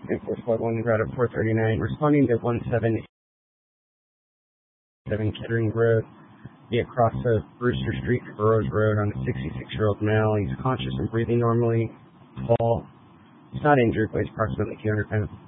Air Squad 1 Route at 439, responding to 177 Kettering Road. He across of Brewster Street to Burroughs Road on a 66-year-old male. He's conscious and breathing normally. Tall. He's not injured, but he's approximately 200 pounds.